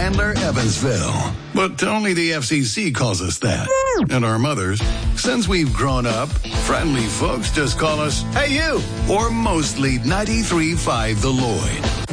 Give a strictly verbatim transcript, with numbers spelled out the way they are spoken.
Chandler, Evansville. But only the F C C calls us that. And our mothers. Since we've grown up, friendly folks just call us, "Hey, you!" Or mostly ninety-three point five The Lloyd.